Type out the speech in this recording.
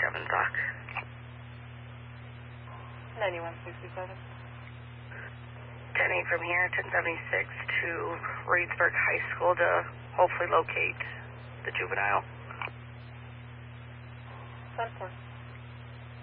Evans Dock. 9167. 10-8 from here, 1076 to Reedsburg High School to hopefully locate the juvenile. 10-4.